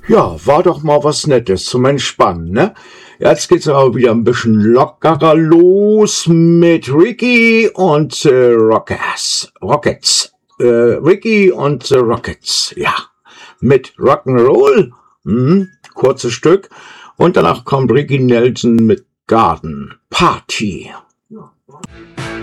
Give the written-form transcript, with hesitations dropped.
Ja, war doch mal was Nettes zum Entspannen, ne? Jetzt geht's aber wieder ein bisschen lockerer los mit Ricky und Rockets. Ricky und the Rockets, ja. Mit Rock'n'Roll, kurzes Stück. Und danach kommt Ricky Nelson mit Garden Party.